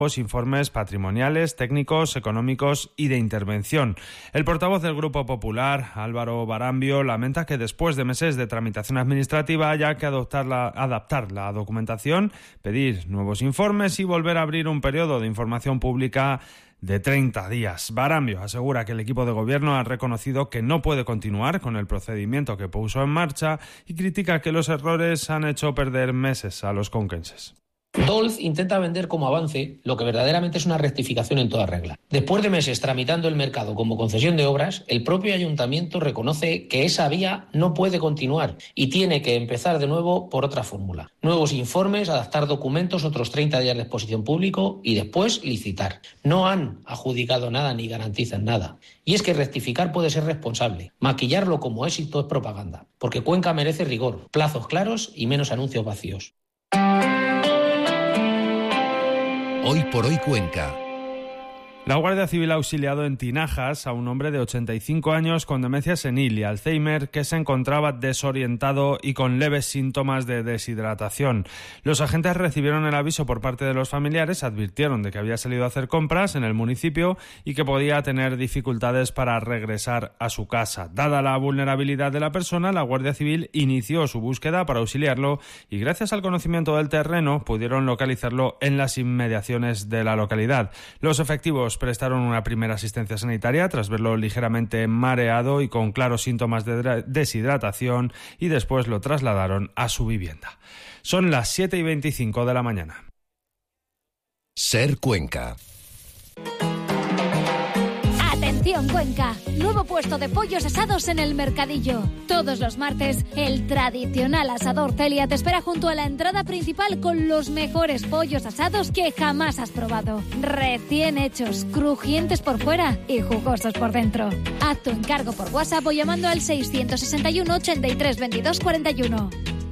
informes patrimoniales, técnicos, económicos y de intervención. El portavoz del Grupo Popular, Álvaro Barambio, lamenta que después de meses de tramitación administrativa haya que adaptar la documentación, pedir nuevos informes y volver a abrir un periodo de información pública de 30 días. Barambio asegura que el equipo de gobierno ha reconocido que no puede continuar con el procedimiento que puso en marcha y critica que los errores han hecho perder meses a los conquenses. Dolz intenta vender como avance lo que verdaderamente es una rectificación en toda regla. Después de meses tramitando el mercado como concesión de obras, el propio ayuntamiento reconoce que esa vía no puede continuar y tiene que empezar de nuevo por otra fórmula. Nuevos informes, adaptar documentos, otros 30 días de exposición público y después licitar. No han adjudicado nada ni garantizan nada. Y es que rectificar puede ser responsable. Maquillarlo como éxito es propaganda. Porque Cuenca merece rigor, plazos claros y menos anuncios vacíos. Hoy por hoy Cuenca. La Guardia Civil ha auxiliado en Tinajas a un hombre de 85 años con demencia senil y Alzheimer que se encontraba desorientado y con leves síntomas de deshidratación. Los agentes recibieron el aviso por parte de los familiares, advirtieron de que había salido a hacer compras en el municipio y que podía tener dificultades para regresar a su casa. Dada la vulnerabilidad de la persona, la Guardia Civil inició su búsqueda para auxiliarlo y gracias al conocimiento del terreno pudieron localizarlo en las inmediaciones de la localidad. Los efectivos prestaron una primera asistencia sanitaria tras verlo ligeramente mareado y con claros síntomas de deshidratación y después lo trasladaron a su vivienda. Son las 7:25 de la mañana. Ser Cuenca. Atención Cuenca, nuevo puesto de pollos asados en el Mercadillo. Todos los martes, el tradicional asador Celia te espera junto a la entrada principal con los mejores pollos asados que jamás has probado. Recién hechos, crujientes por fuera y jugosos por dentro. Haz tu encargo por WhatsApp o llamando al 661 83 22 41.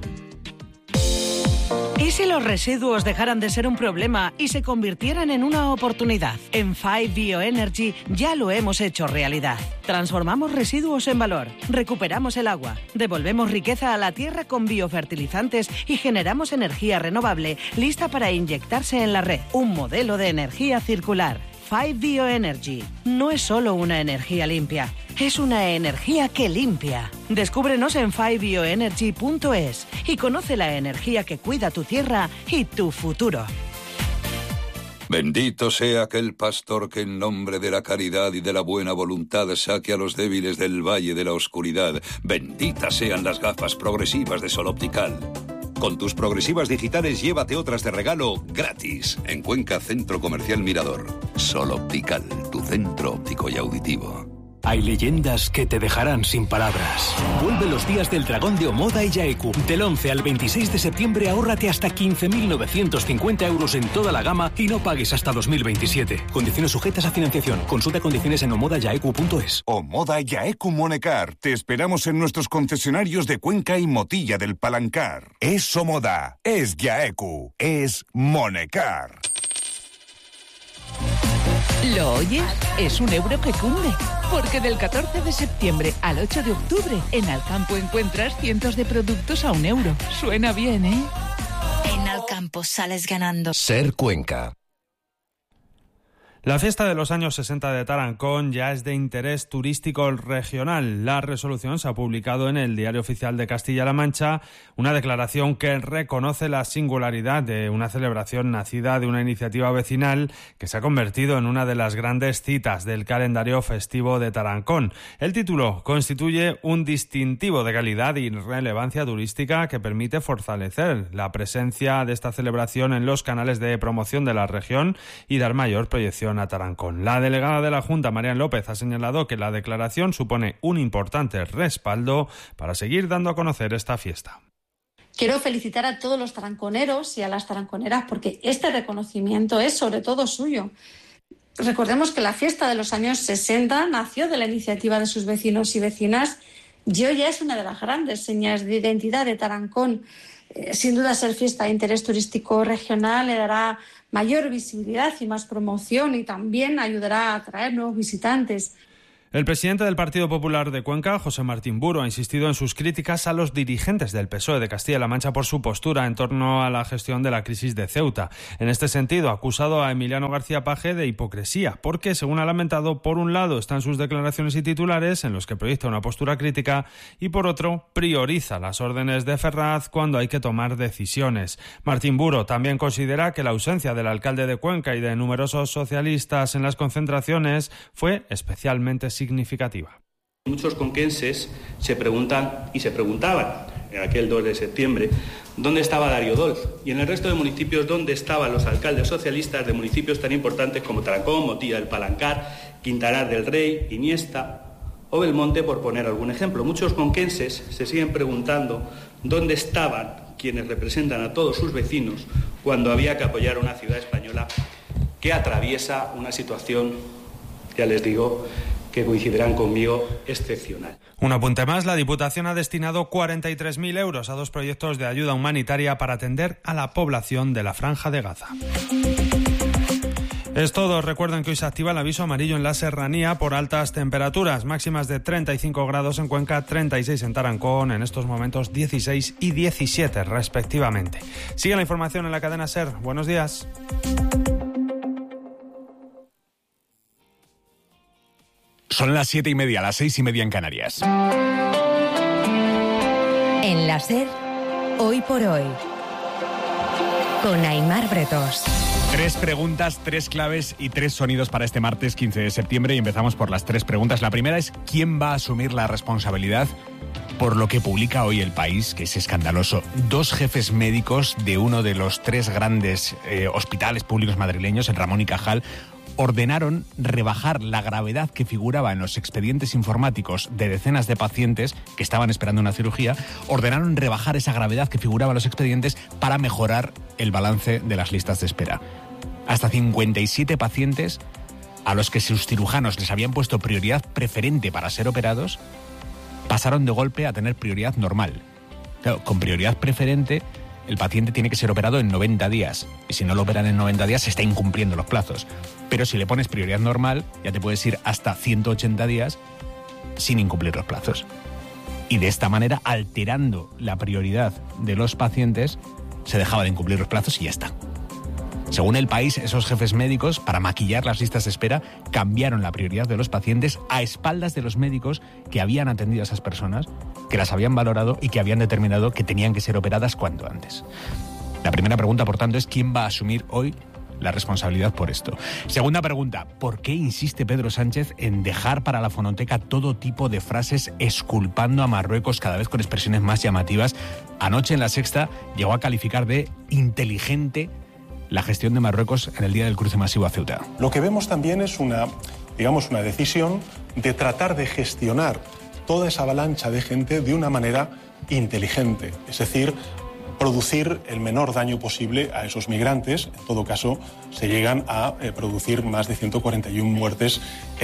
¿Y si los residuos dejaran de ser un problema y se convirtieran en una oportunidad? En 5 Bioenergy ya lo hemos hecho realidad. Transformamos residuos en valor, recuperamos el agua, devolvemos riqueza a la tierra con biofertilizantes y generamos energía renovable lista para inyectarse en la red. Un modelo de energía circular. 5 Bioenergy no es solo una energía limpia, es una energía que limpia. Descúbrenos en 5bioenergy.es y conoce la energía que cuida tu tierra y tu futuro. Bendito sea aquel pastor que en nombre de la caridad y de la buena voluntad saque a los débiles del valle de la oscuridad. Benditas sean las gafas progresivas de Sol Optical. Con tus progresivas digitales llévate otras de regalo gratis en Cuenca Centro Comercial Mirador. Sol Optical, tu centro óptico y auditivo. Hay leyendas que te dejarán sin palabras. Vuelve los días del dragón de Omoda y Yaeku. Del 11 al 26 de septiembre ahórrate hasta 15.950 euros en toda la gama y no pagues hasta 2027. Condiciones sujetas a financiación. Consulta condiciones en omodayaeku.es. Omoda Yaeku Monecar. Te esperamos en nuestros concesionarios de Cuenca y Motilla del Palancar. Es Omoda, es Yaeku, es Monecar. ¿Lo oyes? Es un euro que cunde. Porque del 14 de septiembre al 8 de octubre, en Alcampo encuentras cientos de productos a €1. Suena bien, ¿eh? En Alcampo sales ganando. Ser Cuenca. La fiesta de los años 60 de Tarancón ya es de interés turístico regional. La resolución se ha publicado en el Diario Oficial de Castilla-La Mancha, una declaración que reconoce la singularidad de una celebración nacida de una iniciativa vecinal que se ha convertido en una de las grandes citas del calendario festivo de Tarancón. El título constituye un distintivo de calidad y relevancia turística que permite fortalecer la presencia de esta celebración en los canales de promoción de la región y dar mayor proyección a Tarancón. La delegada de la Junta, Marian López, ha señalado que la declaración supone un importante respaldo para seguir dando a conocer esta fiesta. Quiero felicitar a todos los taranconeros y a las taranconeras porque este reconocimiento es sobre todo suyo. Recordemos que la fiesta de los años 60 nació de la iniciativa de sus vecinos y vecinas y hoy ya es una de las grandes señas de identidad de Tarancón. Sin duda, ser fiesta de interés turístico regional le dará mayor visibilidad y más promoción y también ayudará a atraer nuevos visitantes. El presidente del Partido Popular de Cuenca, José Martín Buro, ha insistido en sus críticas a los dirigentes del PSOE de Castilla-La Mancha por su postura en torno a la gestión de la crisis de Ceuta. En este sentido, ha acusado a Emiliano García Paje de hipocresía, porque, según ha lamentado, por un lado están sus declaraciones y titulares en los que proyecta una postura crítica y, por otro, prioriza las órdenes de Ferraz cuando hay que tomar decisiones. Martín Buro también considera que la ausencia del alcalde de Cuenca y de numerosos socialistas en las concentraciones fue especialmente significativa. Muchos conquenses se preguntan y se preguntaban en aquel 2 de septiembre dónde estaba Darío Dolz y en el resto de municipios dónde estaban los alcaldes socialistas de municipios tan importantes como Tarancón, Motilla del Palancar, Quintanar del Rey, Iniesta o Belmonte, por poner algún ejemplo. Muchos conquenses se siguen preguntando dónde estaban quienes representan a todos sus vecinos cuando había que apoyar a una ciudad española que atraviesa una situación, ya les digo, que coincidirán conmigo, excepcional. Un apunte más, la Diputación ha destinado 43.000 euros a 2 proyectos de ayuda humanitaria para atender a la población de la Franja de Gaza. Es todo. Recuerden que hoy se activa el aviso amarillo en la serranía por altas temperaturas, máximas de 35 grados en Cuenca, 36 en Tarancón, en estos momentos 16 y 17 respectivamente. Sigue la información en la cadena SER. Buenos días. Son las 7:30, las 6:30 en Canarias. En la SER, hoy por hoy, con Aimar Bretos. 3 preguntas, 3 claves y 3 sonidos para este martes 15 de septiembre y empezamos por las 3 preguntas. La primera es: ¿quién va a asumir la responsabilidad por lo que publica hoy El País, que es escandaloso? 2 jefes médicos de uno de los 3 grandes hospitales públicos madrileños, el Ramón y Cajal, ordenaron rebajar la gravedad que figuraba en los expedientes informáticos de decenas de pacientes que estaban esperando una cirugía. Ordenaron rebajar esa gravedad que figuraba en los expedientes para mejorar el balance de las listas de espera. Hasta 57 pacientes a los que sus cirujanos les habían puesto prioridad preferente para ser operados pasaron de golpe a tener prioridad normal. Claro, con prioridad preferente el paciente tiene que ser operado en 90 días. Y si no lo operan en 90 días, se está incumpliendo los plazos. Pero si le pones prioridad normal, ya te puedes ir hasta 180 días sin incumplir los plazos. Y de esta manera, alterando la prioridad de los pacientes, se dejaba de incumplir los plazos y ya está. Según El País, esos jefes médicos, para maquillar las listas de espera, cambiaron la prioridad de los pacientes a espaldas de los médicos que habían atendido a esas personas, que las habían valorado y que habían determinado que tenían que ser operadas cuanto antes. La primera pregunta, por tanto, es: ¿quién va a asumir hoy la responsabilidad por esto? Segunda pregunta: ¿por qué insiste Pedro Sánchez en dejar para la fonoteca todo tipo de frases exculpando a Marruecos, cada vez con expresiones más llamativas? Anoche en La Sexta llegó a calificar de inteligente la gestión de Marruecos en el día del cruce masivo a Ceuta. Lo que vemos también es una decisión de tratar de gestionar toda esa avalancha de gente de una manera inteligente, es decir, producir el menor daño posible a esos migrantes. En todo caso, se llegan a producir más de 141 muertes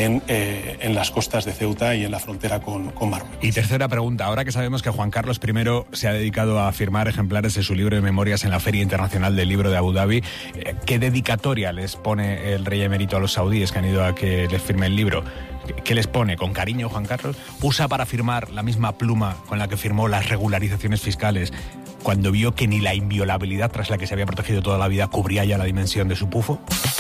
en las costas de Ceuta y en la frontera con Marruecos. Y tercera pregunta: ahora que sabemos que Juan Carlos I se ha dedicado a firmar ejemplares de su libro de memorias en la Feria Internacional del Libro de Abu Dhabi, ¿qué dedicatoria les pone el rey emérito a los saudíes que han ido a que les firme el libro? ¿Qué les pone? ¿Con cariño, Juan Carlos? ¿Usa para firmar la misma pluma con la que firmó las regularizaciones fiscales cuando vio que ni la inviolabilidad tras la que se había protegido toda la vida cubría ya la dimensión de su pufo?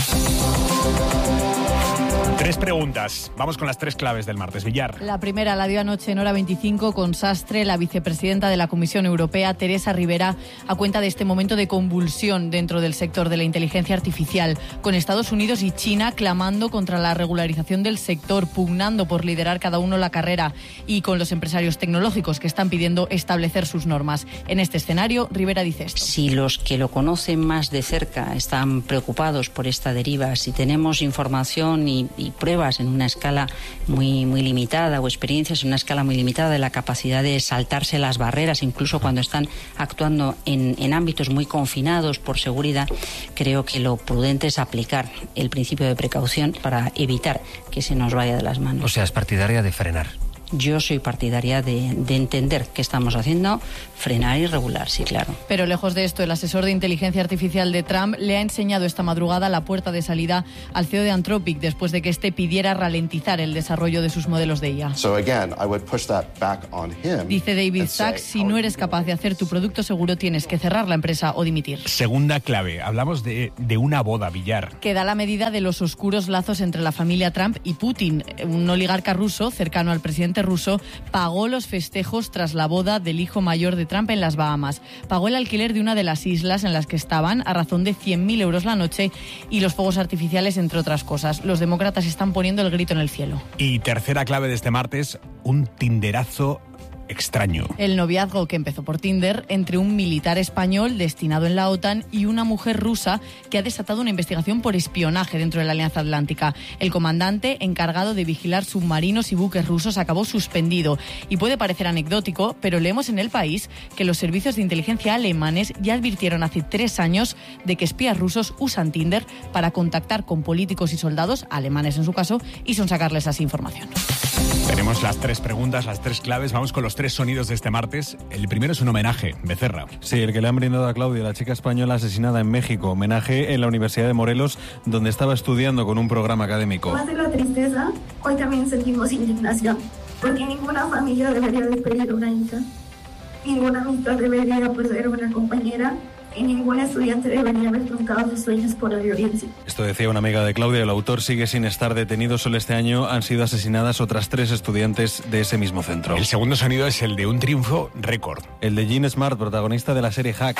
3 preguntas. Vamos con las 3 claves del martes. Villar. La primera la dio anoche en Hora 25 con Sastre. La vicepresidenta de la Comisión Europea, Teresa Rivera, a cuenta de este momento de convulsión dentro del sector de la inteligencia artificial, con Estados Unidos y China clamando contra la regularización del sector, pugnando por liderar cada uno la carrera, y con los empresarios tecnológicos que están pidiendo establecer sus normas. En este escenario, Rivera dice esto: si los que lo conocen más de cerca están preocupados por esta deriva, si tenemos información y pruebas en una escala muy limitada, o experiencias en una escala muy limitada de la capacidad de saltarse las barreras, incluso cuando están actuando en ámbitos muy confinados por seguridad, creo que lo prudente es aplicar el principio de precaución para evitar que se nos vaya de las manos. O sea, es partidaria de frenar. Yo soy partidaria de entender qué estamos haciendo, frenar y regular, sí, claro. Pero lejos de esto, el asesor de inteligencia artificial de Trump le ha enseñado esta madrugada la puerta de salida al CEO de Anthropic después de que este pidiera ralentizar el desarrollo de sus modelos de IA. Dice David Sachs, si no eres capaz de hacer tu producto seguro, tienes que cerrar la empresa o dimitir. Segunda clave, hablamos de una boda billar. Que da la medida de los oscuros lazos entre la familia Trump y Putin. Un oligarca ruso, cercano al presidente ruso, pagó los festejos tras la boda del hijo mayor de Trump en las Bahamas. Pagó el alquiler de una de las islas en las que estaban a razón de 100.000 euros la noche y los fuegos artificiales, entre otras cosas. Los demócratas están poniendo el grito en el cielo. Y tercera clave de este martes, un tinderazo extraño. El noviazgo que empezó por Tinder entre un militar español destinado en la OTAN y una mujer rusa que ha desatado una investigación por espionaje dentro de la Alianza Atlántica. El comandante encargado de vigilar submarinos y buques rusos acabó suspendido. Y puede parecer anecdótico, pero leemos en El País que los servicios de inteligencia alemanes ya advirtieron hace 3 años de que espías rusos usan Tinder para contactar con políticos y soldados, alemanes en su caso, y sonsacarles así información. Tenemos las 3 preguntas, las 3 claves. Vamos con los 3 sonidos de este martes. El primero es un homenaje, Becerra. Sí, el que le han brindado a Claudia, la chica española asesinada en México. Homenaje en la Universidad de Morelos, donde estaba estudiando con un programa académico. Más de la tristeza, hoy también sentimos indignación, porque ninguna familia debería despedir a una hija. Ninguna amistad debería perder a una compañera. Y ningún estudiante debería haber truncado sus sueños por la violencia. Esto decía una amiga de Claudia. El autor sigue sin estar detenido. Solo este año han sido asesinadas otras 3 estudiantes de ese mismo centro. El segundo sonido es el de un triunfo récord. El de Jean Smart, protagonista de la serie Hacks.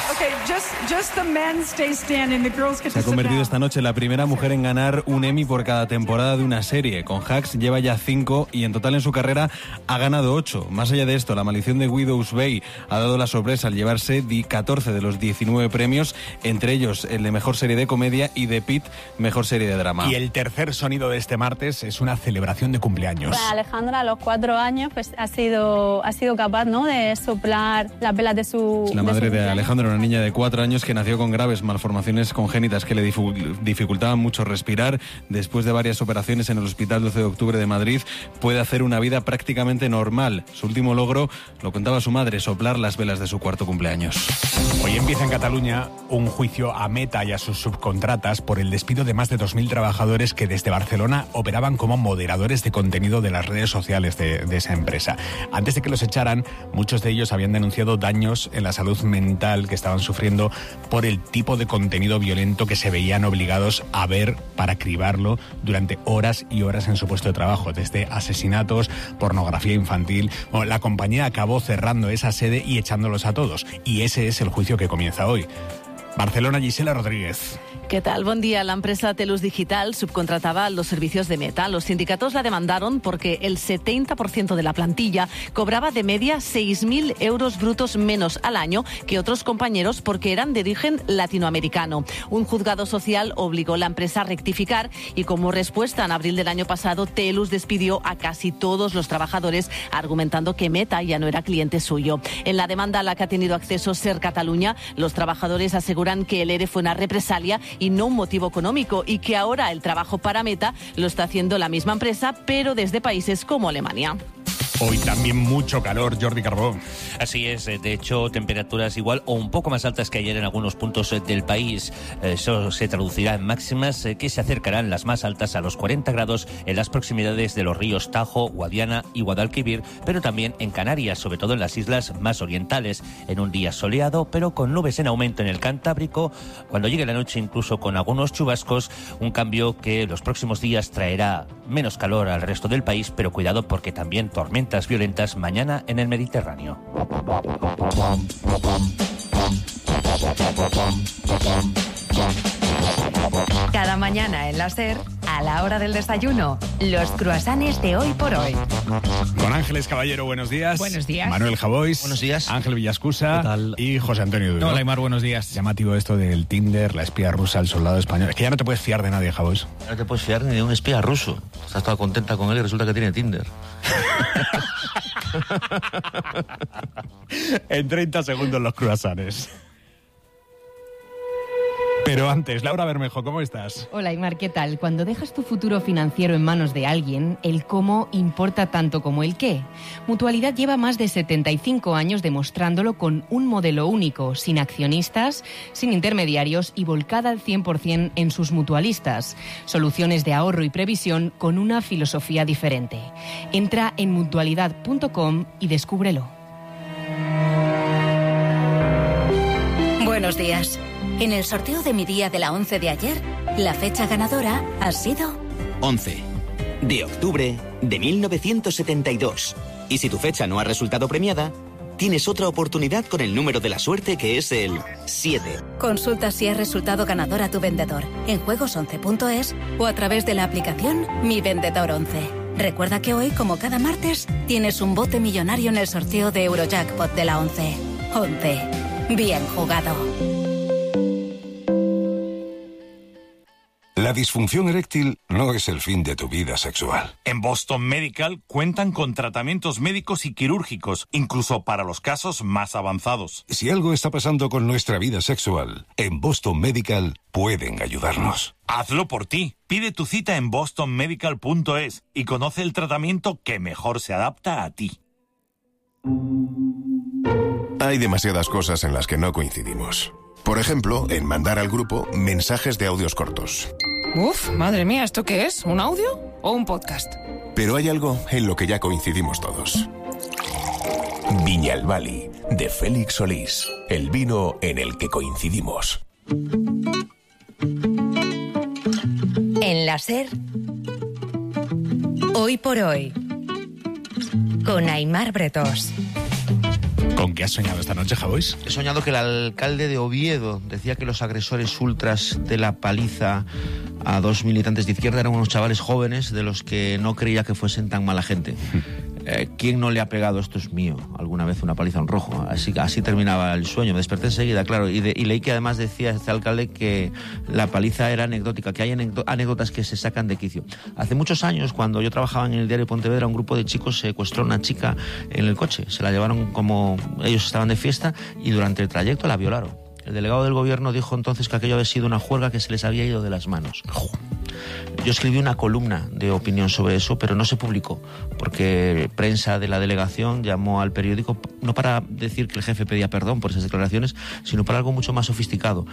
Se ha convertido esta noche en la primera mujer en ganar un Emmy por cada temporada de una serie. Con Hacks lleva ya 5 y en total en su carrera ha ganado 8. Más allá de esto, La maldición de Widow's Bay ha dado la sorpresa al llevarse 14 de los 19 premios, entre ellos el de Mejor Serie de Comedia y de Pitt, Mejor Serie de Drama. Y el tercer sonido de este martes es una celebración de cumpleaños. Pues Alejandra a los 4 años pues ha sido capaz, ¿no?, de soplar las velas de su... La madre de Alejandra, una niña de 4 años que nació con graves malformaciones congénitas que le dificultaban mucho respirar. Después de varias operaciones en el Hospital 12 de Octubre de Madrid, puede hacer una vida prácticamente normal. Su último logro, lo contaba su madre, soplar las velas de su 4º cumpleaños. Hoy empieza en Cataluña un juicio a Meta y a sus subcontratas por el despido de más de 2.000 trabajadores que desde Barcelona operaban como moderadores de contenido de las redes sociales de esa empresa. Antes de que los echaran, muchos de ellos habían denunciado daños en la salud mental que estaban sufriendo por el tipo de contenido violento que se veían obligados a ver para cribarlo durante horas y horas en su puesto de trabajo, desde asesinatos, pornografía infantil. Bueno, la compañía acabó cerrando esa sede y echándolos a todos. Y ese es el juicio que comienza hoy. Barcelona, Gisela Rodríguez. ¿Qué tal? Buen día. La empresa Telus Digital subcontrataba los servicios de Meta. Los sindicatos la demandaron porque el 70% de la plantilla cobraba de media 6.000 euros brutos menos al año que otros compañeros porque eran de origen latinoamericano. Un juzgado social obligó a la empresa a rectificar y como respuesta en abril del año pasado, Telus despidió a casi todos los trabajadores argumentando que Meta ya no era cliente suyo. En la demanda a la que ha tenido acceso Ser Catalunya, los trabajadores aseguran que el ERE fue una represalia y no un motivo económico y que ahora el trabajo para Meta lo está haciendo la misma empresa, pero desde países como Alemania. Hoy también mucho calor, Jordi Carbó. Así es, de hecho, temperaturas igual o un poco más altas que ayer en algunos puntos del país. Eso se traducirá en máximas que se acercarán las más altas a los 40 grados en las proximidades de los ríos Tajo, Guadiana y Guadalquivir, pero también en Canarias, sobre todo en las islas más orientales, en un día soleado, pero con nubes en aumento en el Cantábrico, cuando llegue la noche incluso con algunos chubascos, un cambio que los próximos días traerá menos calor al resto del país, pero cuidado porque también tormentas violentas mañana en el Mediterráneo. Cada mañana en la SER, a la hora del desayuno, los croissants de Hoy por Hoy. Con Ángeles Caballero, buenos días. Buenos días. Manuel Javois. Buenos días. Ángel Villascusa. ¿Qué tal? Y José Antonio Duro. Hola, Aymar, buenos días. Llamativo esto del Tinder, la espía rusa, el soldado español. Es que ya no te puedes fiar de nadie, Javois. No te puedes fiar ni de un espía ruso. Estás toda contenta con él y resulta que tiene Tinder. En 30 segundos los croissants. Pero antes, Laura Bermejo, ¿cómo estás? Hola, Aimar, ¿qué tal? Cuando dejas tu futuro financiero en manos de alguien, el cómo importa tanto como el qué. Mutualidad lleva más de 75 años demostrándolo con un modelo único, sin accionistas, sin intermediarios y volcada al 100% en sus mutualistas. Soluciones de ahorro y previsión con una filosofía diferente. Entra en mutualidad.com y descúbrelo. Buenos días. En el sorteo de mi día de la 11 de ayer, la fecha ganadora ha sido 11 de octubre de 1972. Y si tu fecha no ha resultado premiada, tienes otra oportunidad con el número de la suerte, que es el 7. Consulta si ha resultado ganador a tu vendedor en juegos11.es o a través de la aplicación Mi Vendedor 11. Recuerda que hoy, como cada martes, tienes un bote millonario en el sorteo de Eurojackpot de la 11. 11. Bien jugado. La disfunción eréctil no es el fin de tu vida sexual. En Boston Medical cuentan con tratamientos médicos y quirúrgicos, incluso para los casos más avanzados. Si algo está pasando con nuestra vida sexual, en Boston Medical pueden ayudarnos. Hazlo por ti. Pide tu cita en bostonmedical.es y conoce el tratamiento que mejor se adapta a ti. Hay demasiadas cosas en las que no coincidimos. Por ejemplo, en mandar al grupo mensajes de audios cortos. Uf, madre mía, ¿esto qué es? ¿Un audio o un podcast? Pero hay algo en lo que ya coincidimos todos. Viñalbali, de Félix Solís. El vino en el que coincidimos. En la SER, Hoy por Hoy, con Aimar Bretós. ¿Con qué has soñado esta noche, Javois? He soñado que el alcalde de Oviedo decía que los agresores ultras de la paliza a 2 militantes de izquierda eran unos chavales jóvenes de los que no creía que fuesen tan mala gente. ¿Quién no le ha pegado, esto es mío, alguna vez una paliza a un rojo? Así terminaba el sueño. Me desperté enseguida, claro, y leí que además decía este alcalde que la paliza era anecdótica, que hay anécdotas que se sacan de quicio. Hace muchos años, cuando yo trabajaba en el diario Pontevedra, un grupo de chicos secuestró a una chica en el coche. Se la llevaron como ellos estaban de fiesta y durante el trayecto la violaron. El delegado del gobierno dijo entonces que aquello había sido una juerga que se les había ido de las manos. Yo escribí una columna de opinión sobre eso, pero no se publicó, porque prensa de la delegación llamó al periódico no para decir que el jefe pedía perdón por esas declaraciones, sino para algo mucho más sofisticado.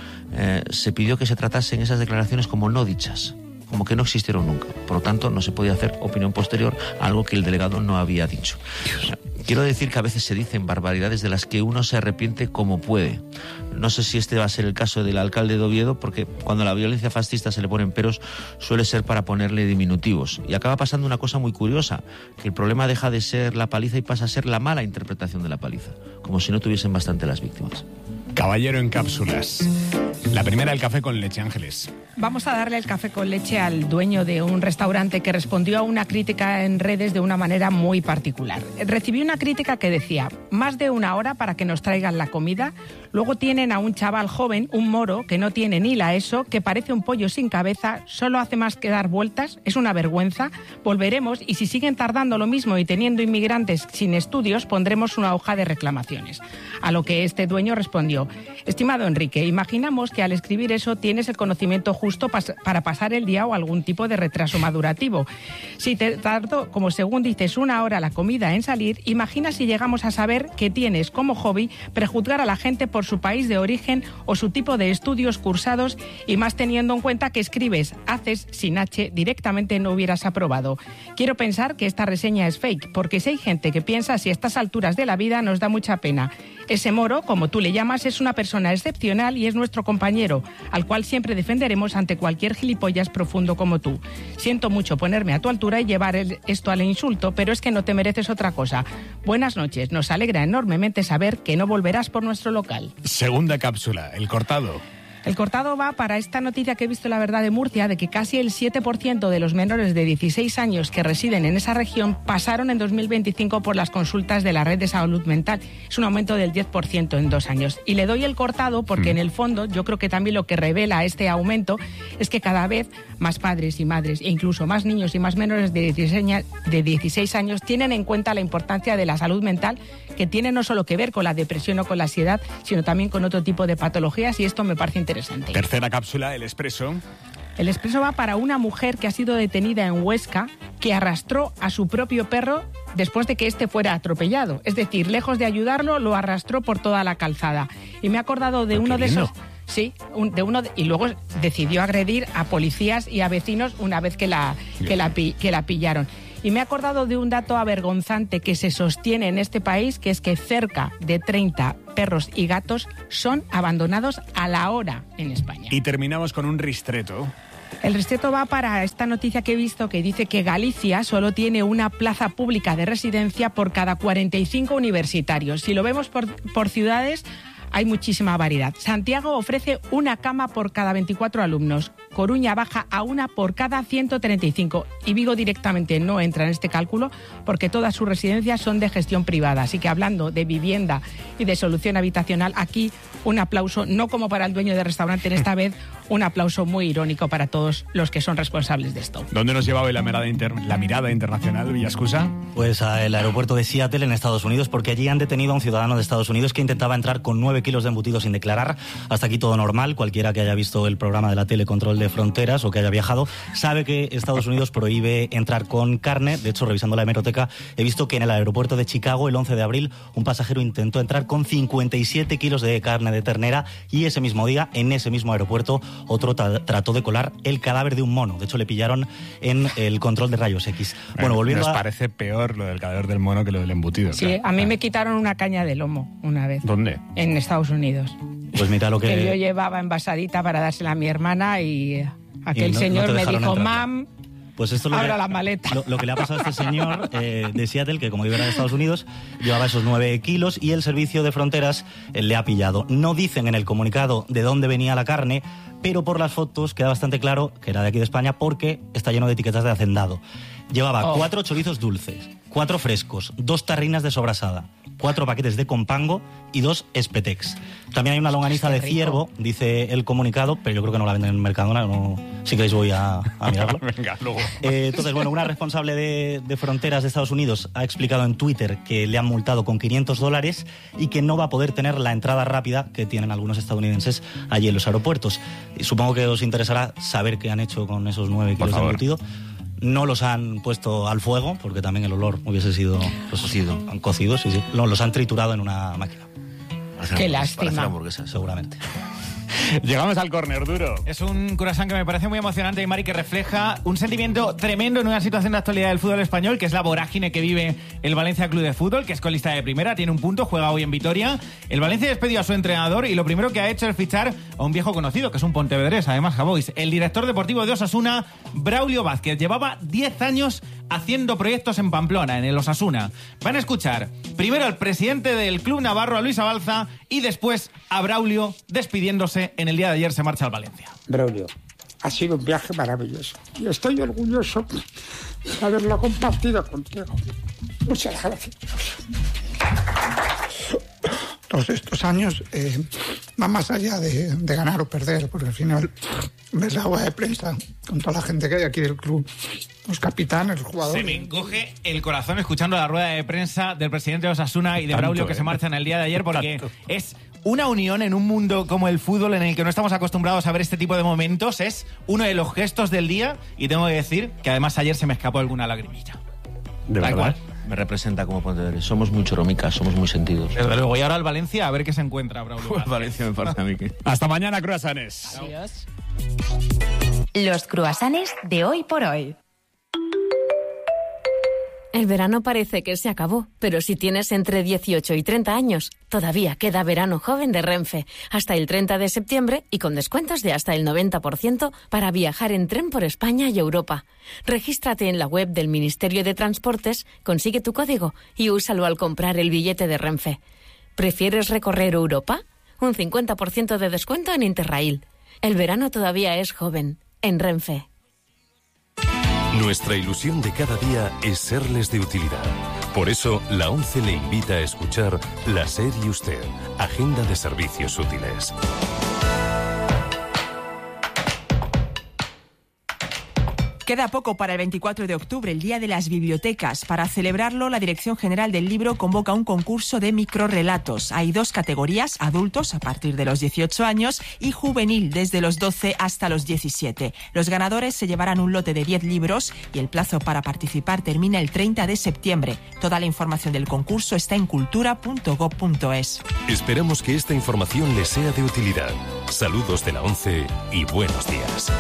Se pidió que se tratasen esas declaraciones como no dichas, como que no existieron nunca. Por lo tanto, no se podía hacer opinión posterior a algo que el delegado no había dicho. Quiero decir que a veces se dicen barbaridades de las que uno se arrepiente como puede. No sé si este va a ser el caso del alcalde de Oviedo, porque cuando a la violencia fascista se le ponen peros, suele ser para ponerle diminutivos. Y acaba pasando una cosa muy curiosa, que el problema deja de ser la paliza y pasa a ser la mala interpretación de la paliza, como si no tuviesen bastante las víctimas. Caballero en cápsulas. La primera, el café con leche, Ángeles. Vamos a darle el café con leche al dueño de un restaurante que respondió a una crítica en redes de una manera muy particular. Recibí una crítica que decía: más de 1 hora para que nos traigan la comida. Luego tienen a un chaval joven, un moro, que no tiene ni la ESO, que parece un pollo sin cabeza, solo hace más que dar vueltas. Es una vergüenza. Volveremos y si siguen tardando lo mismo y teniendo inmigrantes sin estudios, pondremos una hoja de reclamaciones. A lo que este dueño respondió: estimado Enrique, imaginamos que al escribir eso tienes el conocimiento justo para pasar el día o algún tipo de retraso madurativo. Si te tardó, como según dices, 1 hora la comida en salir, imagina si llegamos a saber que tienes como hobby prejuzgar a la gente por su país de origen o su tipo de estudios cursados, y más teniendo en cuenta que escribes haces sin H, directamente no hubieras aprobado. Quiero pensar que esta reseña es fake, porque si hay gente que piensa así a estas alturas de la vida, nos da mucha pena. Ese moro, como tú le llamas, es una persona excepcional y es nuestro compañero, al cual siempre defenderemos ante cualquier gilipollas profundo como tú. Siento mucho ponerme a tu altura y llevar esto al insulto, pero es que no te mereces otra cosa. Buenas noches, nos alegra enormemente saber que no volverás por nuestro local. Segunda cápsula, el cortado. El cortado va para esta noticia que he visto, la verdad, de Murcia, de que casi el 7% de los menores de 16 años que residen en esa región pasaron en 2025 por las consultas de la red de salud mental. Es un aumento del 10% en 2 años. Y le doy el cortado porque en el fondo yo creo que también lo que revela este aumento es que cada vez más padres y madres e incluso más niños y más menores de 16 años tienen en cuenta la importancia de la salud mental, que tiene no solo que ver con la depresión o con la ansiedad, sino también con otro tipo de patologías, y esto me parece interesante. interesante. Tercera cápsula, el Expreso. El Expreso va para una mujer que ha sido detenida en Huesca, que arrastró a su propio perro después de que éste fuera atropellado. Es decir, lejos de ayudarlo, lo arrastró por toda la calzada. Y me he acordado de uno de esos... Sí, y luego decidió agredir a policías y a vecinos una vez que la pillaron. Y me he acordado de un dato avergonzante que se sostiene en este país, que es que cerca de 30 perros y gatos son abandonados a la hora en España. Y terminamos con un ristreto. El ristreto va para esta noticia que he visto que dice que Galicia solo tiene una plaza pública de residencia por cada 45 universitarios. Si lo vemos por ciudades, hay muchísima variedad. Santiago ofrece una cama por cada 24 alumnos. Coruña baja a una por cada 135. Y Vigo directamente no entra en este cálculo porque todas sus residencias son de gestión privada. Así que hablando de vivienda y de solución habitacional, aquí un aplauso, no como para el dueño del restaurante en esta vez, un aplauso muy irónico para todos los que son responsables de esto. ¿Dónde nos lleva hoy la mirada internacional, Villascusa? Pues al aeropuerto de Seattle, en Estados Unidos, porque allí han detenido a un ciudadano de Estados Unidos que intentaba entrar con 9 kilos de embutido sin declarar. Hasta aquí todo normal. Cualquiera que haya visto el programa de la tele Control de Fronteras o que haya viajado sabe que Estados Unidos prohíbe entrar con carne. De hecho, revisando la hemeroteca, he visto que en el aeropuerto de Chicago, el 11 de abril, un pasajero intentó entrar con 57 kilos de carne de ternera y ese mismo día, en ese mismo aeropuerto, otro trató de colar el cadáver de un mono. De hecho, le pillaron en el control de rayos X. Bueno, volviendo nos parece peor lo del cadáver del mono que lo del embutido. Sí, claro. A mí me quitaron una caña de lomo una vez. ¿Dónde? En Estados Unidos. Pues mira lo que yo llevaba envasadita para dársela a mi hermana y aquel señor me dijo, mam, pues esto abra la maleta. Lo que le ha pasado a este señor de Seattle, que como era de Estados Unidos, llevaba esos 9 kilos y el servicio de fronteras le ha pillado. No dicen en el comunicado de dónde venía la carne, pero por las fotos queda bastante claro que era de aquí de España porque está lleno de etiquetas de hacendado. Llevaba 4 chorizos dulces, 4 frescos, 2 tarrinas de sobrasada, 4 paquetes de compango y 2 espetex. También hay una longaniza de ciervo, dice el comunicado, pero yo creo que no la venden en Mercadona, no, si queréis voy a mirarlo. Venga, luego. Entonces, bueno, una responsable de fronteras de Estados Unidos ha explicado en Twitter que le han multado con $500 y que no va a poder tener la entrada rápida que tienen algunos estadounidenses allí en los aeropuertos. Y supongo que os interesará saber qué han hecho con esos 9 kilos de embutido. No los han puesto al fuego, porque también el olor hubiese sido cocido, sí. No, los han triturado en una máquina. Qué lástima. Seguramente. Llegamos al córner duro. Es un croissant que me parece muy emocionante, Mari, que refleja un sentimiento tremendo en una situación de actualidad del fútbol español, que es la vorágine que vive el Valencia Club de Fútbol, que es colista de primera, tiene un punto, juega hoy en Vitoria. El Valencia despedió a su entrenador y lo primero que ha hecho es fichar a un viejo conocido, que es un pontevedrés, además, Javois, el director deportivo de Osasuna, Braulio Vázquez. Llevaba 10 años haciendo proyectos en Pamplona, en el Osasuna. Van a escuchar primero al presidente del club navarro, a Luis Abalza, y después a Braulio despidiéndose. En el día de ayer se marcha al Valencia. Braulio, ha sido un viaje maravilloso y estoy orgulloso de haberlo compartido contigo. Muchas gracias. Todos estos años van más allá de ganar o perder, porque al final ves la rueda de prensa con toda la gente que hay aquí del club, los capitanes, los jugadores. Se me encoge el corazón escuchando la rueda de prensa del presidente de Osasuna y de Braulio, que se marchan el día de ayer, porque es una unión en un mundo como el fútbol, en el que no estamos acostumbrados a ver este tipo de momentos. Es uno de los gestos del día y tengo que decir que además ayer se me escapó alguna lagrimilla. ¿De verdad? Me representa como pontevedrés. Somos muy choromicas, somos muy sentidos. Desde luego. Y ahora al Valencia a ver qué se encuentra, Braulio. Valencia me parece a mí que... Hasta mañana, croissants. Adiós. Los croissants de hoy por hoy. El verano parece que se acabó, pero si tienes entre 18 y 30 años, todavía queda verano joven de Renfe, hasta el 30 de septiembre y con descuentos de hasta el 90% para viajar en tren por España y Europa. Regístrate en la web del Ministerio de Transportes, consigue tu código y úsalo al comprar el billete de Renfe. ¿Prefieres recorrer Europa? Un 50% de descuento en Interrail. El verano todavía es joven, en Renfe. Nuestra ilusión de cada día es serles de utilidad. Por eso, la ONCE le invita a escuchar La SER y Usted, Agenda de Servicios Útiles. Queda poco para el 24 de octubre, el Día de las Bibliotecas. Para celebrarlo, la Dirección General del Libro convoca un concurso de microrrelatos. Hay 2 categorías, adultos a partir de los 18 años y juvenil desde los 12 hasta los 17. Los ganadores se llevarán un lote de 10 libros y el plazo para participar termina el 30 de septiembre. Toda la información del concurso está en cultura.gov.es. Esperamos que esta información les sea de utilidad. Saludos de la ONCE y buenos días.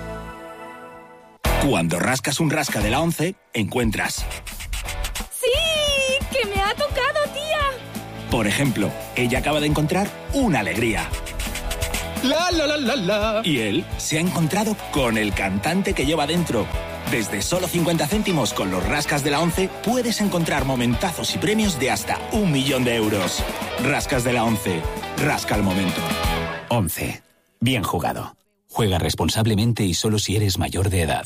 Cuando rascas un rasca de la ONCE, encuentras... ¡Sí! ¡Que me ha tocado, tía! Por ejemplo, ella acaba de encontrar una alegría. ¡La, la, la, la, la! Y él se ha encontrado con el cantante que lleva dentro. Desde solo 50 céntimos con los rascas de la ONCE puedes encontrar momentazos y premios de hasta 1 millón de euros. Rascas de la ONCE. Rasca el momento. ONCE. Bien jugado. Juega responsablemente y solo si eres mayor de edad.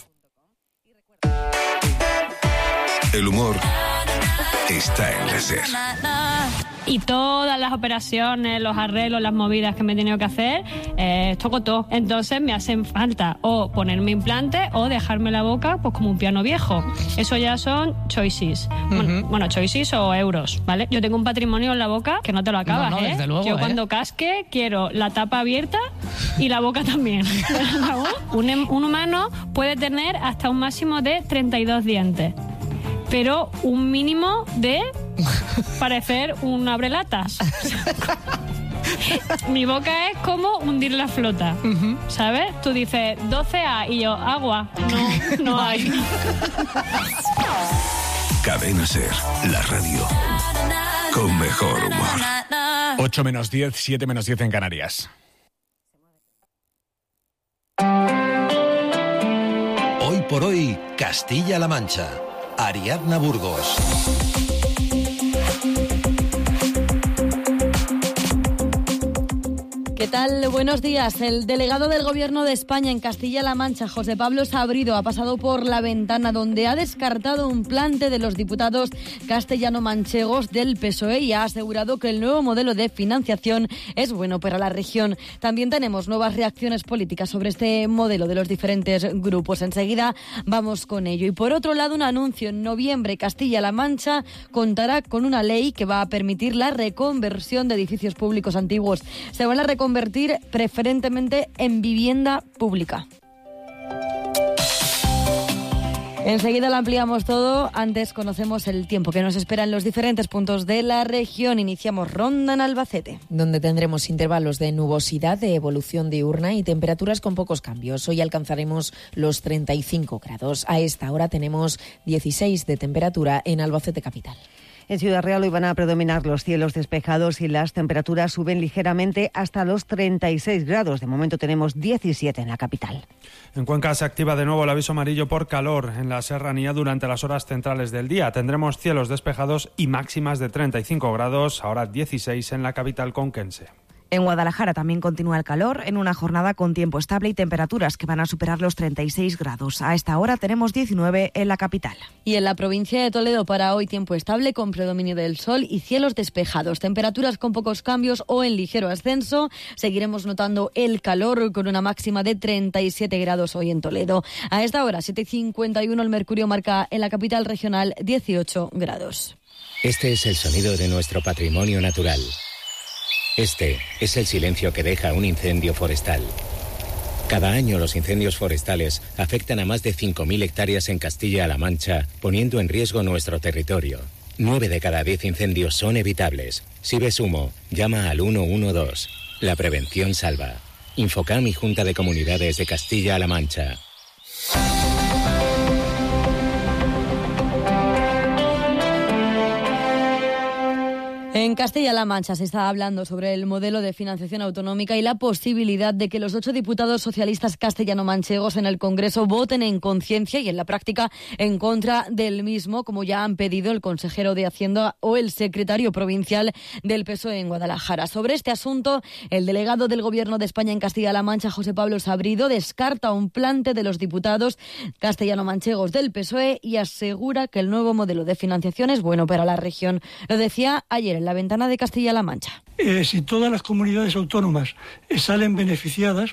El humor está en la SER. Y todas las operaciones, los arreglos, las movidas que me he tenido que hacer, toco todo. Entonces me hacen falta o ponerme implante o dejarme la boca pues como un piano viejo. Eso ya son choices. Bueno, choices o euros, ¿vale? Yo tengo un patrimonio en la boca que no te lo acabas, No, desde luego, Yo cuando casque quiero la tapa abierta y la boca también. Un humano puede tener hasta un máximo de 32 dientes. Pero un mínimo de parecer un abrelatas. Mi boca es como hundir la flota, ¿sabes? Tú dices 12A y yo, agua. No hay. Cadena SER, la radio con mejor humor. 8 menos 10, 7 menos 10 en Canarias. Hoy por hoy, Castilla-La Mancha. Ariadna Burgos. ¿Qué tal? Buenos días. El delegado del Gobierno de España en Castilla-La Mancha, José Pablo Sabrido, ha pasado por la ventana donde ha descartado un plante de los diputados castellano-manchegos del PSOE y ha asegurado que el nuevo modelo de financiación es bueno para la región. También tenemos nuevas reacciones políticas sobre este modelo de los diferentes grupos. Enseguida vamos con ello. Y por otro lado, un anuncio. En noviembre, Castilla-La Mancha contará con una ley que va a permitir la reconversión de edificios públicos antiguos. Se van a reconvertir preferentemente en vivienda pública. Enseguida lo ampliamos todo. Antes conocemos el tiempo que nos espera en los diferentes puntos de la región. Iniciamos ronda en Albacete, donde tendremos intervalos de nubosidad, de evolución diurna y temperaturas con pocos cambios. Hoy alcanzaremos los 35 grados. A esta hora tenemos 16 de temperatura en Albacete capital. En Ciudad Real hoy van a predominar los cielos despejados y las temperaturas suben ligeramente hasta los 36 grados. De momento tenemos 17 en la capital. En Cuenca se activa de nuevo el aviso amarillo por calor en la serranía durante las horas centrales del día. Tendremos cielos despejados y máximas de 35 grados, ahora 16 en la capital conquense. En Guadalajara también continúa el calor, en una jornada con tiempo estable y temperaturas que van a superar los 36 grados. A esta hora tenemos 19 en la capital. Y en la provincia de Toledo para hoy tiempo estable con predominio del sol y cielos despejados. Temperaturas con pocos cambios o en ligero ascenso. Seguiremos notando el calor con una máxima de 37 grados hoy en Toledo. A esta hora, 7:51, el mercurio marca en la capital regional 18 grados. Este es el sonido de nuestro patrimonio natural. Este es el silencio que deja un incendio forestal. Cada año los incendios forestales afectan a más de 5.000 hectáreas en Castilla-La Mancha, poniendo en riesgo nuestro territorio. 9 de cada 10 incendios son evitables. Si ves humo, llama al 112. La prevención salva. Infocam y Junta de Comunidades de Castilla-La Mancha. En Castilla-La Mancha se está hablando sobre el modelo de financiación autonómica y la posibilidad de que los 8 diputados socialistas castellano-manchegos en el Congreso voten en conciencia y en la práctica en contra del mismo, como ya han pedido el consejero de Hacienda o el secretario provincial del PSOE en Guadalajara. Sobre este asunto, el delegado del Gobierno de España en Castilla-La Mancha, José Pablo Sabrido, descarta un plante de los diputados castellano-manchegos del PSOE y asegura que el nuevo modelo de financiación es bueno para la región. Lo decía ayer en la ventana de Castilla-La Mancha. si todas las comunidades autónomas salen beneficiadas,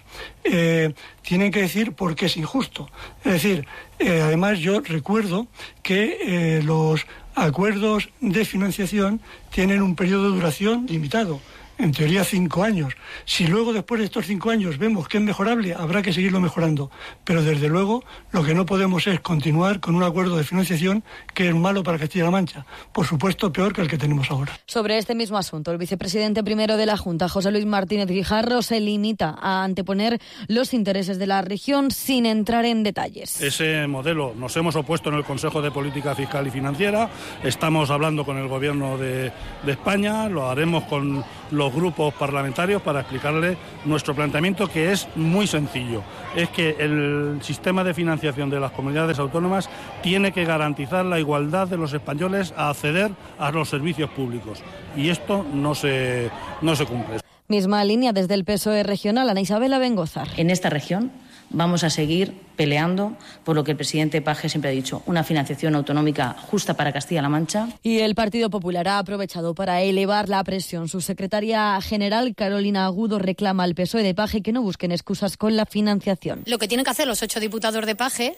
tienen que decir por qué es injusto. Es decir, además yo recuerdo que los acuerdos de financiación tienen un periodo de duración limitado. En teoría 5 años. Si luego después de estos 5 años vemos que es mejorable, habrá que seguirlo mejorando. Pero desde luego lo que no podemos es continuar con un acuerdo de financiación que es malo para Castilla-La Mancha. Por supuesto, peor que el que tenemos ahora. Sobre este mismo asunto, el vicepresidente primero de la Junta, José Luis Martínez Guijarro, se limita a anteponer los intereses de la región sin entrar en detalles. Ese modelo nos hemos opuesto en el Consejo de Política Fiscal y Financiera. Estamos hablando con el Gobierno de España, lo haremos con los grupos parlamentarios para explicarles nuestro planteamiento, que es muy sencillo. Es que el sistema de financiación de las comunidades autónomas tiene que garantizar la igualdad de los españoles a acceder a los servicios públicos. Y esto no se cumple. Misma línea desde el PSOE regional, Ana Isabel Abengozar. En esta región vamos a seguir peleando por lo que el presidente Paje siempre ha dicho, una financiación autonómica justa para Castilla-La Mancha. Y el Partido Popular ha aprovechado para elevar la presión. Su secretaria general, Carolina Agudo, reclama al PSOE de Paje que no busquen excusas con la financiación. Lo que tienen que hacer los 8 diputados de Paje,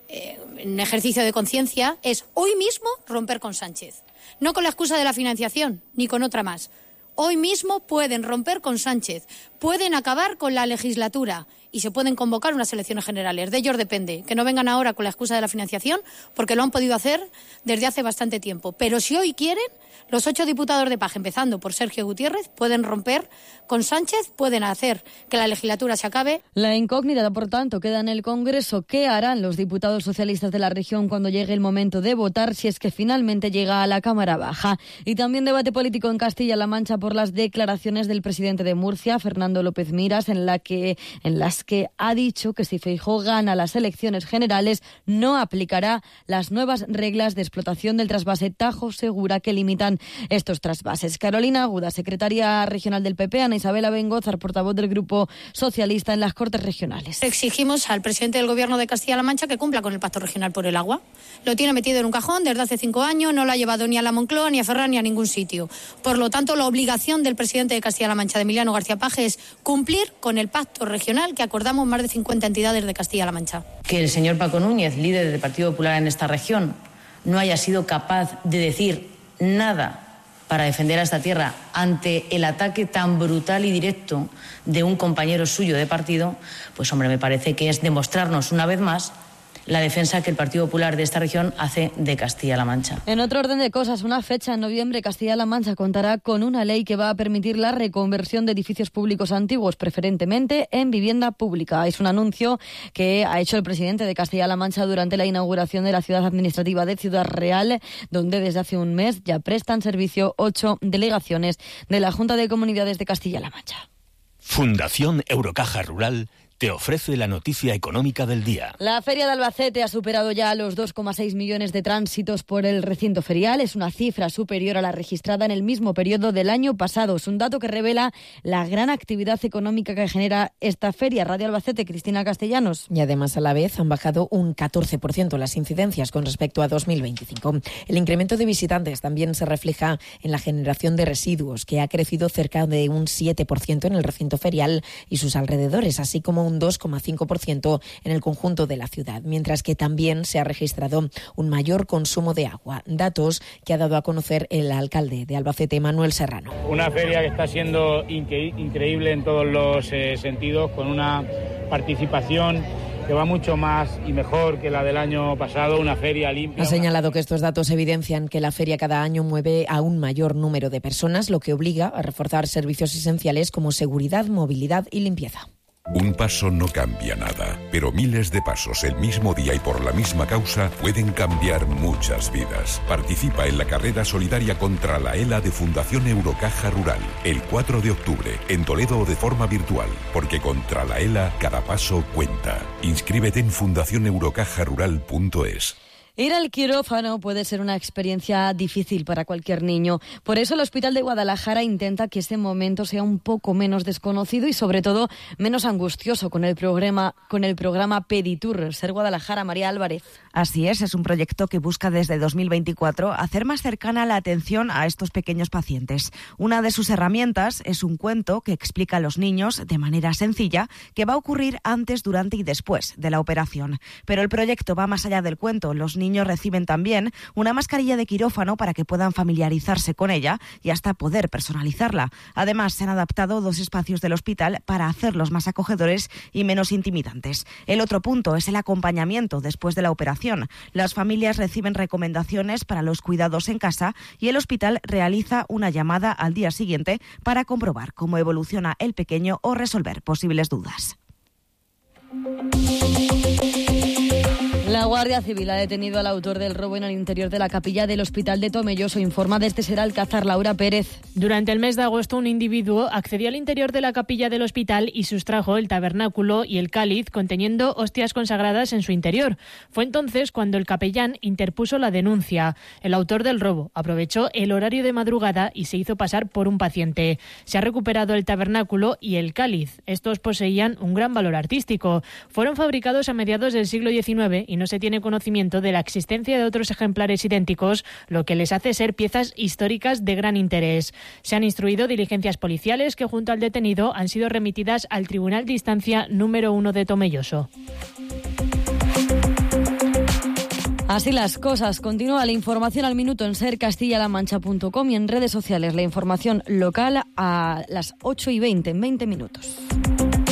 en ejercicio de conciencia, es hoy mismo romper con Sánchez. No con la excusa de la financiación, ni con otra más. Hoy mismo pueden romper con Sánchez, pueden acabar con la legislatura y se pueden convocar unas elecciones generales. De ellos depende, que no vengan ahora con la excusa de la financiación, porque lo han podido hacer desde hace bastante tiempo. Pero si hoy quieren, los 8 diputados de Paje, empezando por Sergio Gutiérrez, pueden romper con Sánchez, pueden hacer que la legislatura se acabe. La incógnita, por tanto, queda en el Congreso. ¿Qué harán los diputados socialistas de la región cuando llegue el momento de votar, si es que finalmente llega a la Cámara Baja? Y también debate político en Castilla-La Mancha por las declaraciones del presidente de Murcia, Fernando López Miras, en las que ha dicho que si Feijóo gana las elecciones generales no aplicará las nuevas reglas de explotación del trasvase Tajo Segura que limitan estos trasvases. Carolina Aguda, secretaria regional del PP, Ana Isabel Abengozar, portavoz del Grupo Socialista en las Cortes Regionales. Exigimos al presidente del Gobierno de Castilla-La Mancha que cumpla con el Pacto Regional por el Agua. Lo tiene metido en un cajón desde hace 5 años, no lo ha llevado ni a la Moncloa, ni a Ferraz, ni a ningún sitio. Por lo tanto, la obligación del presidente de Castilla-La Mancha, de Emiliano García Paje, es cumplir con el Pacto Regional que acordamos más de 50 entidades de Castilla-La Mancha. Que el señor Paco Núñez, líder del Partido Popular en esta región, no haya sido capaz de decir nada para defender a esta tierra ante el ataque tan brutal y directo de un compañero suyo de partido, pues hombre, me parece que es demostrarnos una vez más la defensa que el Partido Popular de esta región hace de Castilla-La Mancha. En otro orden de cosas, una fecha en noviembre, Castilla-La Mancha contará con una ley que va a permitir la reconversión de edificios públicos antiguos, preferentemente en vivienda pública. Es un anuncio que ha hecho el presidente de Castilla-La Mancha durante la inauguración de la ciudad administrativa de Ciudad Real, donde desde hace un mes ya prestan servicio 8 delegaciones de la Junta de Comunidades de Castilla-La Mancha. Fundación Eurocaja Rural te ofrece la noticia económica del día. La Feria de Albacete ha superado ya los 2,6 millones de tránsitos por el recinto ferial. Es una cifra superior a la registrada en el mismo periodo del año pasado. Es un dato que revela la gran actividad económica que genera esta feria. Radio Albacete, Cristina Castellanos. Y además, a la vez, han bajado un 14% las incidencias con respecto a 2025. El incremento de visitantes también se refleja en la generación de residuos, que ha crecido cerca de un 7% en el recinto ferial y sus alrededores, así como un 2,5% en el conjunto de la ciudad, mientras que también se ha registrado un mayor consumo de agua, datos que ha dado a conocer el alcalde de Albacete, Manuel Serrano. Una feria que está siendo increíble en todos los sentidos, con una participación que va mucho más y mejor que la del año pasado, una feria limpia. Ha señalado que estos datos evidencian que la feria cada año mueve a un mayor número de personas, lo que obliga a reforzar servicios esenciales como seguridad, movilidad y limpieza. Un paso no cambia nada, pero miles de pasos el mismo día y por la misma causa pueden cambiar muchas vidas. Participa en la carrera solidaria contra la ELA de Fundación Eurocaja Rural, el 4 de octubre, en Toledo o de forma virtual, porque contra la ELA cada paso cuenta. Inscríbete en fundacioneurocajarural.es. Ir al quirófano puede ser una experiencia difícil para cualquier niño. Por eso el Hospital de Guadalajara intenta que ese momento sea un poco menos desconocido y sobre todo menos angustioso con el programa Peditour. Ser Guadalajara, María Álvarez. Así es un proyecto que busca desde 2024 hacer más cercana la atención a estos pequeños pacientes. Una de sus herramientas es un cuento que explica a los niños de manera sencilla qué va a ocurrir antes, durante y después de la operación. Pero el proyecto va más allá del cuento. Los niños reciben también una mascarilla de quirófano para que puedan familiarizarse con ella y hasta poder personalizarla. Además, se han adaptado 2 espacios del hospital para hacerlos más acogedores y menos intimidantes. El otro punto es el acompañamiento después de la operación. Las familias reciben recomendaciones para los cuidados en casa y el hospital realiza una llamada al día siguiente para comprobar cómo evoluciona el pequeño o resolver posibles dudas. La Guardia Civil ha detenido al autor del robo en el interior de la capilla del Hospital de Tomelloso. Informa desde Seralcázar, Laura Pérez. Durante el mes de agosto, un individuo accedió al interior de la capilla del hospital y sustrajo el tabernáculo y el cáliz conteniendo hostias consagradas en su interior. Fue entonces cuando el capellán interpuso la denuncia. El autor del robo aprovechó el horario de madrugada y se hizo pasar por un paciente. Se ha recuperado el tabernáculo y el cáliz. Estos poseían un gran valor artístico. Fueron fabricados a mediados del siglo XIX y no se tiene conocimiento de la existencia de otros ejemplares idénticos, lo que les hace ser piezas históricas de gran interés. Se han instruido diligencias policiales que junto al detenido han sido remitidas al Tribunal de Instancia número 1 de Tomelloso. Así las cosas. Continúa la información al minuto en sercastillalamancha.com y en redes sociales. La información local a las 8:20, en 20 minutos.